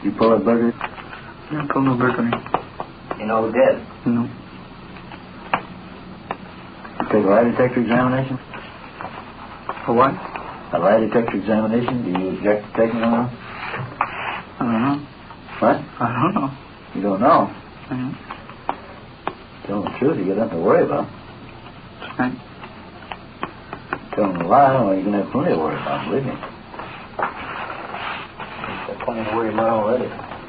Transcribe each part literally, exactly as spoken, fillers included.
You pull a burglary? No, pull no burglary. You know who did? No. You take a lie detector examination? For what? A lie detector examination? Do you object to taking one? I don't know. What? I don't know. You don't know? Mm-hmm. Tell them the truth, you got nothing to worry about. Right. Tell them a lie, well, you're going to have plenty to worry about, believe me. You've got plenty to worry about already.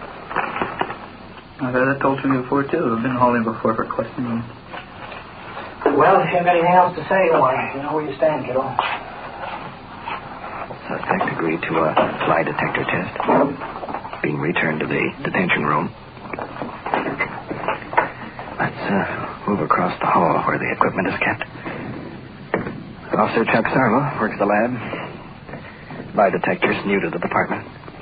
I've had that told to me before, too. I've been hauling before for questioning. Well, if you have anything else to say, why, you know where you stand, kiddo. Suspect agreed to a lie detector test. Being returned to the detention room. Let's uh, move across the hall where the equipment is kept. Officer Chuck Sarla works the lab. Lie detector's new to the department.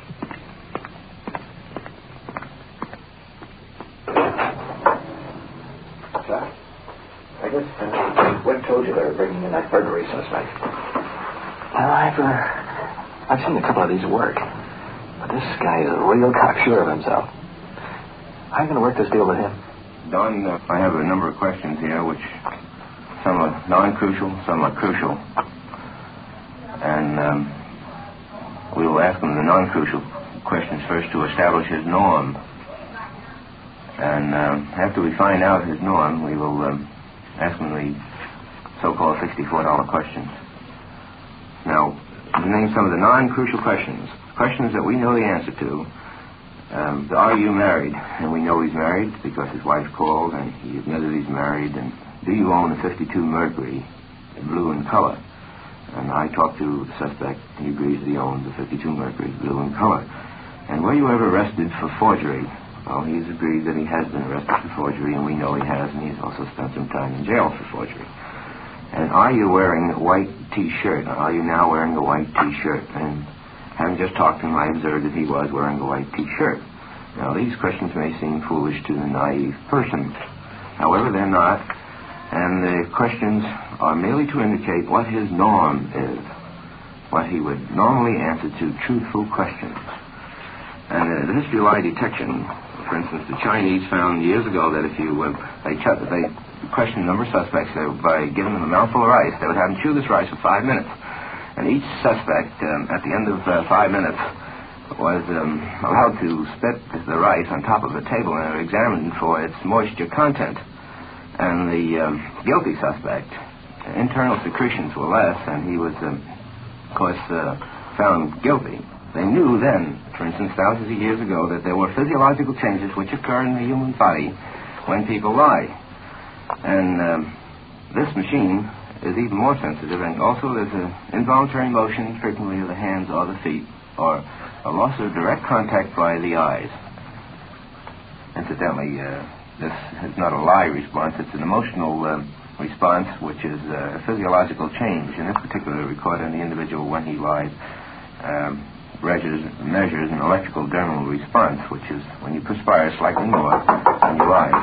Chuck? I guess uh, what told you they were bringing in that burglary suspect? Well, I've, uh, I've seen a couple of these work. But this guy is a real cocksure of himself. How are you going to work this deal with him? Don, uh, I have a number of questions here, which some are non-crucial, some are crucial. And um, we will ask him the non-crucial questions first to establish his norm. And um, after we find out his norm, we will um, ask him the so-called sixty-four dollar questions. Now, to name some of the non-crucial questions, questions that we know the answer to. Um, are you married? And we know he's married because his wife called and he admitted he's married. And do you own a fifty-two Mercury, blue in color? And I talked to the suspect. He agrees that he owns a fifty-two Mercury, blue in color. And were you ever arrested for forgery? Well, he's agreed that he has been arrested for forgery, and we know he has, and he's also spent some time in jail for forgery. And are you wearing a white T-shirt? Are you now wearing a white T-shirt? And having just talked to him, I observed that he was wearing a white T-shirt. Now, these questions may seem foolish to the naive person. However, they're not. And the questions are merely to indicate what his norm is, what he would normally answer to truthful questions. And uh, the history of lie detection, for instance, the Chinese found years ago that if you, uh, they, ch- they questioned a number of suspects uh, by giving them a mouthful of rice, they would have them chew this rice for five minutes. And each suspect, um, at the end of uh, five minutes, was um, allowed to spit the rice on top of a table and examined for its moisture content. And the um, guilty suspect, internal secretions were less, and he was, um, of course, uh, found guilty. They knew then, for instance, thousands of years ago, that there were physiological changes which occur in the human body when people lie. And um, this machine is even more sensitive, and also there's an involuntary motion frequently of the hands or the feet, or a loss of direct contact by the eyes. Incidentally, uh, this is not a lie response, it's an emotional uh, response, which is a physiological change, in this particular recorded in the individual when he lied. Um, measures, measures an electrical dermal response, which is when you perspire slightly more when you lie.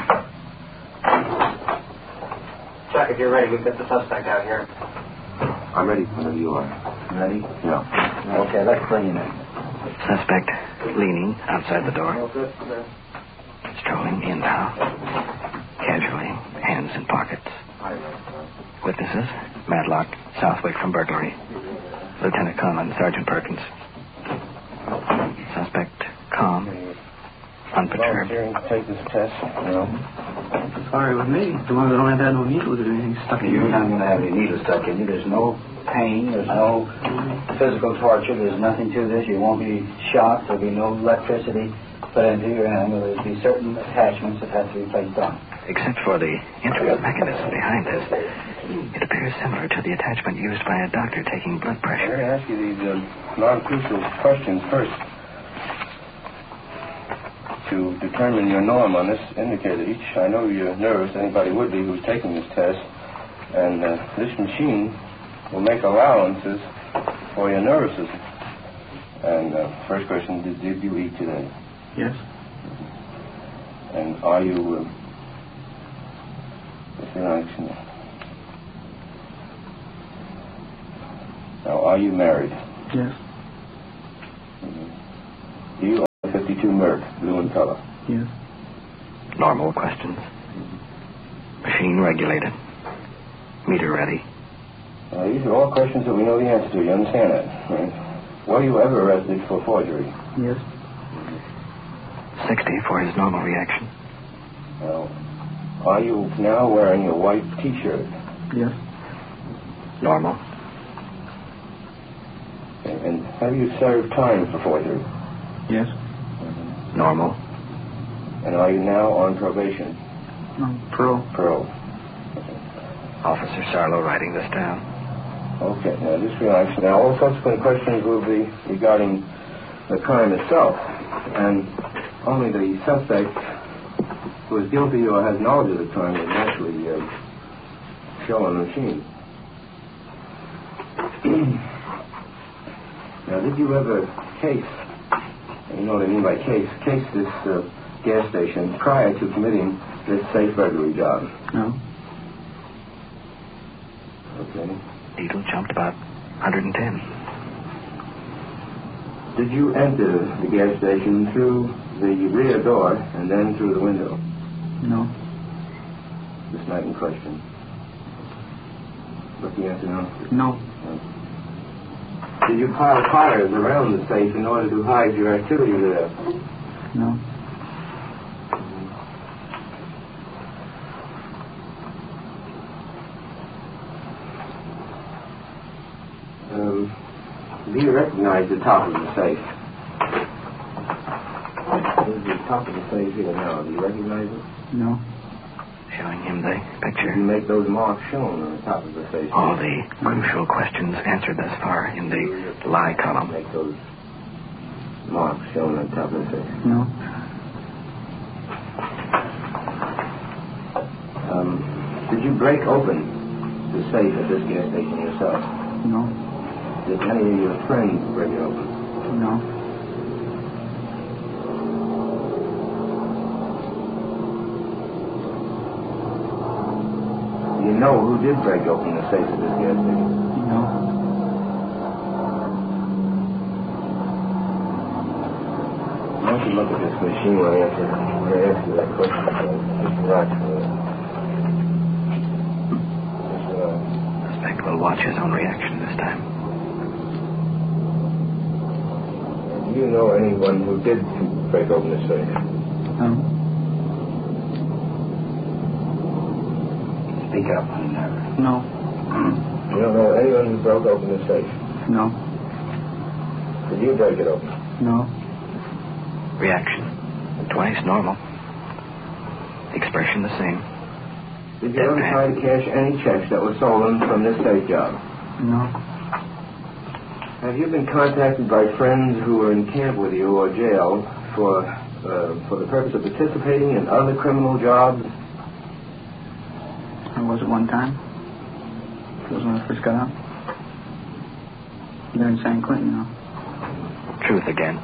Chuck, if you're ready, we've got the suspect out here. I'm ready whenever you are. Ready? Yeah. Okay, let's bring him in. Suspect leaning outside the door. Strolling in now. Casually, hands in pockets. Witnesses, Madlock, Southwick from burglary. Lieutenant Conlon, Sergeant Perkins. Suspect calm, unperturbed. Take this test, you know. Sorry with me. The ones that don't have had no needles or anything stuck in you. You're not going to have any needles stuck in you. There's no pain. There's no physical torture. There's nothing to this. You won't be shocked. There'll be no electricity put into your hand. There'll be certain attachments that have to be placed on. Except for the intricate mechanism behind this, it appears similar to the attachment used by a doctor taking blood I'm pressure. going to ask you these uh, non-crucial questions first. To determine your norm on this indicator, each, I know you're nervous, anybody would be who's taking this test, and uh, this machine will make allowances for your nervousness. And uh, first question, did, did you eat today? Yes. And are you, uh, what's your action? Now, are you married? Yes. Mm-hmm. Do you own a fifty-two thirty-two Merc, blue in color. Yes. Normal questions. Machine regulated. Meter ready. Uh, these are all questions that we know the answer to. You understand that, right? Were you ever arrested for forgery? Yes. sixty for his normal reaction. Now, are you now wearing a white T-shirt? Yes. Normal. Okay. And have you served time for forgery? Yes. Normal. And are you now on probation? No. Pro. Parole. Officer Sarlo writing this down. Okay, now just relax. Now, all subsequent questions will be regarding the crime itself, and only the suspect who is guilty or has knowledge of the crime will naturally uh, show on the machine. Now, did you ever case, you know what I mean by case, case this uh, gas station prior to committing this safe burglary job? No. Okay. Needle jumped about one hundred ten. Did you enter the gas station through the rear door and then through the window? No. This night in question. What's the answer now? No. No. Did you pile tires around the safe in order to hide your activity there? No. Um, do you recognize the top of the safe? This is the top of the safe here now. Do you recognize it? No. Showing him the picture. Did you make those marks shown on the top of the safe? All the crucial questions answered thus far in the lie column. Make those marks shown on top of the safe. No. Um, did you break open the safe at this gas station yourself? No. Did any of your friends break it open? No. Do you know who did break open the safe at this gas station? No. Why don't you look at this machine when I answer, when I answer that question? Just relax for it. Just relax. Suspect will watch his own reaction this time. Do you know anyone who did break open the safe? No. Speak up. Never. No. You don't know anyone who broke open the safe? No. Did you break it open? No. Reaction. Twice normal. Expression the same. Did you ever try to cash any checks that were stolen from this safe job? No. Have you been contacted by friends who were in camp with you or jail for uh, for the purpose of participating in other criminal jobs? I was at one time. It was when I first got out. They're in San Quentin now. Truth again.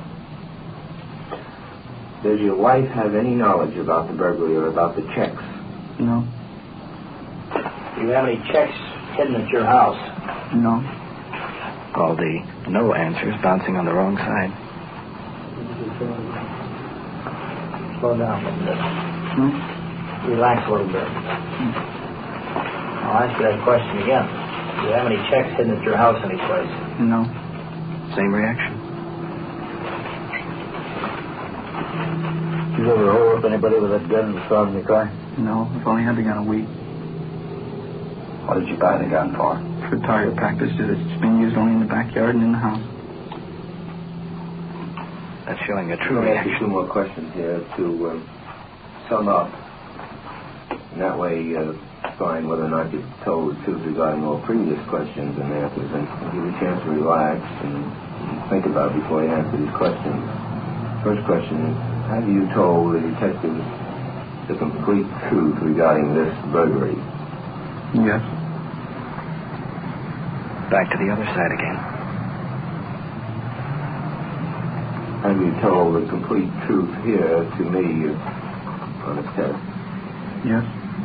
Does your wife have any knowledge about the burglary or about the checks? No. Do you have any checks hidden at your house? No. All the no answers bouncing on the wrong side. Slow down a little bit. No. Relax a little bit. I'll ask you that question again. Do you have any checks hidden at your house anyplace? No. Same reaction. You ever hold up anybody with that gun in the front of your car? No. I've only had the gun a week. What did you buy the gun for? For target practice. It's been used only in the backyard and in the house. That's showing a true Let me ask you two reaction. more questions here to um, sum up. And that way, uh, find whether or not you've told the truth regarding all previous questions and answers, and give you a chance to relax and, and think about it before you answer these questions. First question is, have you told the detectives the complete truth regarding this burglary? Yes. Back to the other side again. Have you told the complete truth here to me on this test? Yes.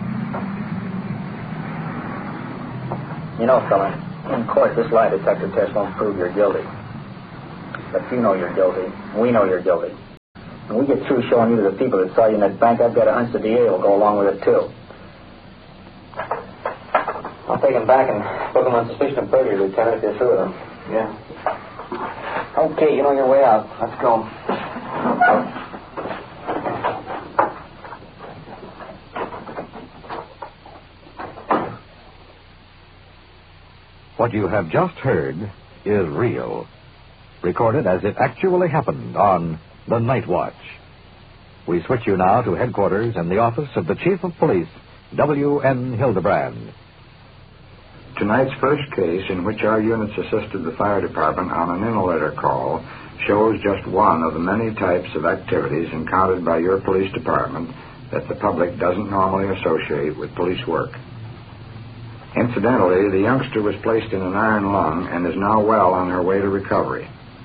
You know, fella, in court, this lie detector test won't prove you're guilty. But you know you're guilty. We know you're guilty. When we get through showing you to the people that saw you in that bank, I've got a hunch the D A will go along with it, too. I'll take him back and book him on suspicion of burglary, Lieutenant, if you're through with him. Yeah. Okay, you're on your way out. Let's go. What you have just heard is real, recorded as it actually happened on The Night Watch. We switch you now to headquarters in the office of the Chief of Police, W N Hildebrand. Tonight's first case, in which our units assisted the fire department on an interletter call, shows just one of the many types of activities encountered by your police department that the public doesn't normally associate with police work. Incidentally, the youngster was placed in an iron lung and is now well on her way to recovery.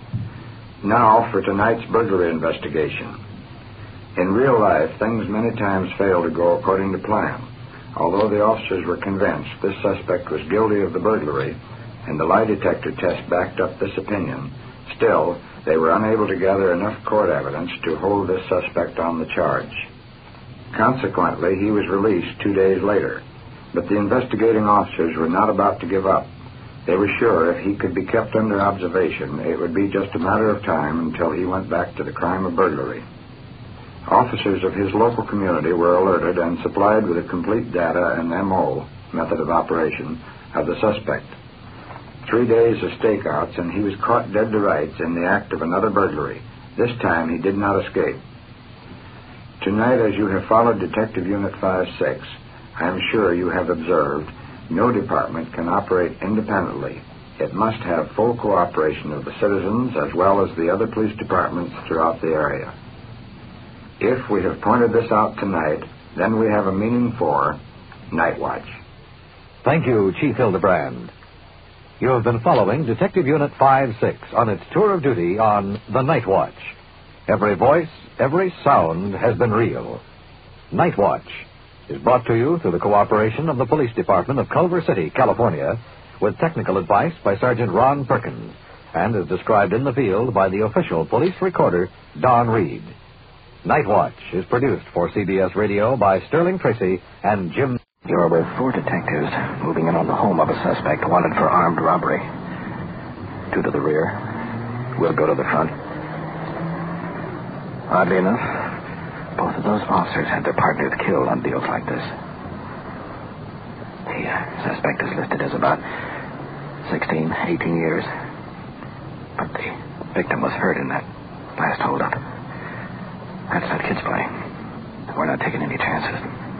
Now for tonight's burglary investigation. In real life, things many times fail to go according to plan. Although the officers were convinced this suspect was guilty of the burglary, and the lie detector test backed up this opinion, still, they were unable to gather enough court evidence to hold this suspect on the charge. Consequently, he was released two days later. But the investigating officers were not about to give up. They were sure if he could be kept under observation, it would be just a matter of time until he went back to the crime of burglary. Officers of his local community were alerted and supplied with a complete data and M O, method of operation, of the suspect. Three days of stakeouts, and he was caught dead to rights in the act of another burglary. This time he did not escape. Tonight, as you have followed Detective Unit five six, I am sure you have observed no department can operate independently. It must have full cooperation of the citizens as well as the other police departments throughout the area. If we have pointed this out tonight, then we have a meaning for Night Watch. Thank you, Chief Hildebrand. You have been following Detective Unit five six on its tour of duty on The Night Watch. Every voice, every sound has been real. Night Watch is brought to you through the cooperation of the Police Department of Culver City, California, with technical advice by Sergeant Ron Perkins, and is described in the field by the official police recorder, Don Reed. Night Watch is produced for C B S Radio by Sterling Tracy and Jim... You're with four detectives moving in on the home of a suspect wanted for armed robbery. Two to the rear. We'll go to the front. Oddly enough, both of those officers had their partners killed on deals like this. The uh, suspect is listed as about sixteen, eighteen years. But the victim was hurt in that last holdup. That's not kids play. We're not taking any chances.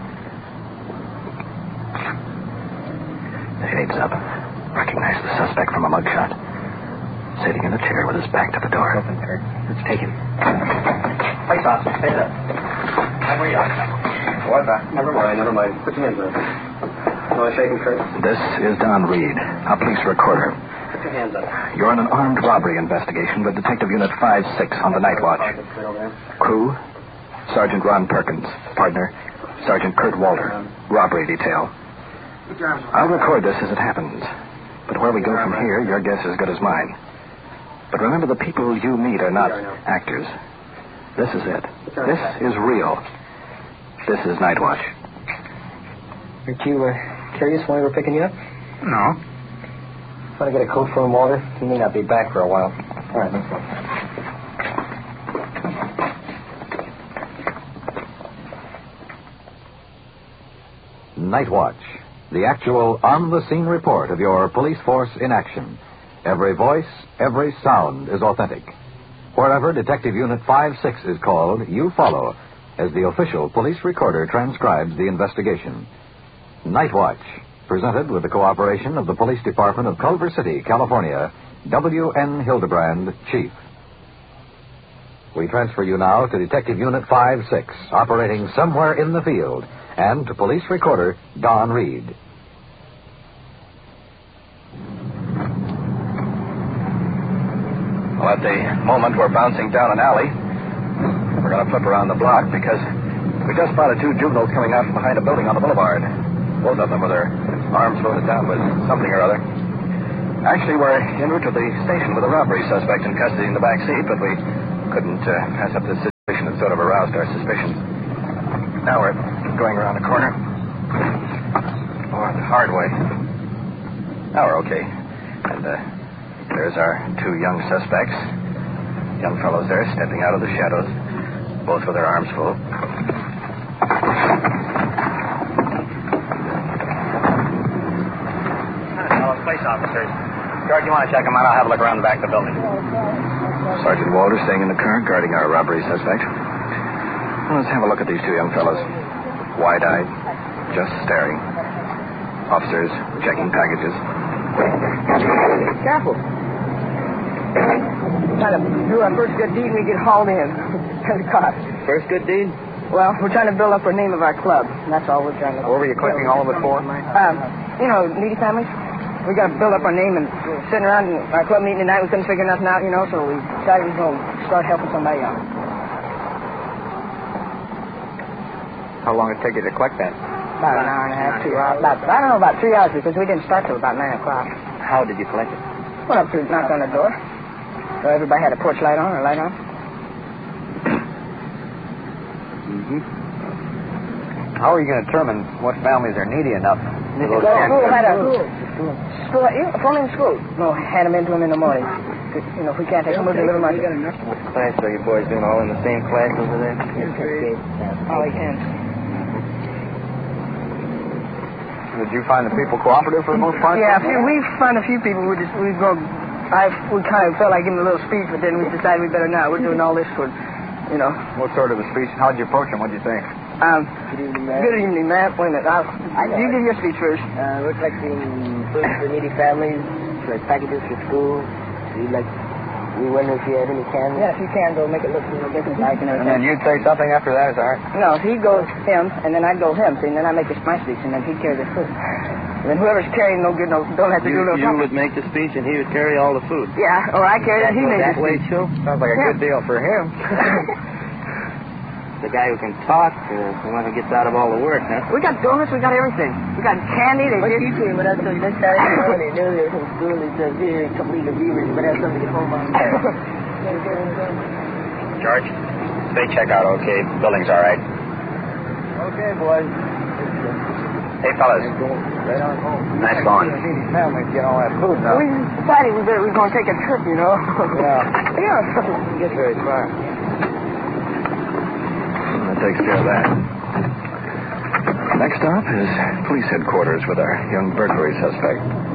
The shade's up. Recognize the suspect from a mugshot. Sitting in a chair with his back to the door. Open, Kurt. Let's take him. Hey, officer, stand up. How are you? What? Never mind, never mind. Put your hands up. You want to shake him, Kurt? This is Don Reed, a police recorder. Put your hands up. You're on an armed robbery investigation with Detective Unit five six on the Night Watch. Crew, Sergeant Ron Perkins. Partner, Sergeant Kurt Walter. Robbery detail. I'll record this as it happens. But where we go from here, your guess is as good as mine. But remember, the people you meet are not actors. This is it. This is real. This is Night Watch. Aren't you uh, curious why we're picking you up? No. Want to get a coat for him, Walter? He may not be back for a while. All right, let's go. Night Watch, the actual on-the-scene report of your police force in action. Every voice, every sound is authentic. Wherever Detective Unit five six is called, you follow as the official police recorder transcribes the investigation. Night Watch, presented with the cooperation of the Police Department of Culver City, California, W N Hildebrand, Chief. We transfer you now to Detective Unit five six, operating somewhere in the field, and to police recorder Don Reed. Well, at the moment, we're bouncing down an alley. We're going to flip around the block because we just spotted two juveniles coming out from behind a building on the boulevard. Both of them with their arms loaded down with something or other. Actually, we're en route to the station with a robbery suspect in custody in the back seat, but we couldn't uh, pass up this Had sort of aroused our suspicions. Now we're going around the corner. Or the hard way. Now we're okay. And uh, there's our two young suspects. Young fellows there stepping out of the shadows, both with their arms full. Fellows, police officers. George, you want to check them out? I'll have a look around the back of the building. Sergeant Walter staying in the car, guarding our robbery suspect. Well, let's have a look at these two young fellows. Wide-eyed, just staring. Officers checking packages. Careful. Trying to do our first good deed and we get hauled in. The cops. First good deed? Well, we're trying to build up our name of our club. That's all we're trying to do. What were you collecting all of it for? Um, you know, needy families. We got to build up our name, and sitting around in our club meeting tonight, we couldn't figure nothing out, you know, so we decided we was going to start helping somebody out. How long did it take you to collect that? About an hour and a half, two hours. About, I don't know, about three hours, because we didn't start till about nine o'clock. How did you collect it? Went up to knocked on the door. So everybody had a porch light on, or light on. Mm-hmm. How are you going to determine what families are needy enough? The school had a school, yeah, phone in school. No, hand them into them in the morning. You know, if we can't take them, we'll deliver them. What class are you boys doing? All in the same class over there? All we can. Did you find the people cooperative for the most part? Yeah, a few, we found a few people. We just we go. I we kind of felt like giving a little speech, but then we decided we better not. We're doing all this for, you know. What sort of a speech? How'd you approach them? What'd you say? Um, good evening, ma'am. Good evening, ma'am. Wait a minute. I'll, you give your speech first. Uh, we're collecting food for needy families, like packages for school. We like. We wonder if you had any cans. Yeah, if you can, go make it look a little different, like and And then you'd say something after that, is that right? No, he goes him, and then I go him. See, and then I make this my speech, and then he carries the food. And then whoever's carrying no good, no don't have to you, do no. You would make the speech, and he would carry all the food. Yeah, or I carry it, and he makes that the way speech. too. Sounds like a Yeah. good deal for him. The guy who can talk, uh, the one who gets out of all the work, huh? We got donuts, we got everything. We got candy. They What give you doing? When I told you this Saturday morning, earlier from school, he said, here, come leave the beavers, but I have something to get home on. George, they check out okay. Building's all right. Okay, boys. Hey, fellas. Right on home. Nice going. Needy families get all that food now. We decided we better, we were going to take a trip, you know. Yeah. Yeah. Didn't get very far. That takes care of that. Next stop is police headquarters with our young burglary suspect.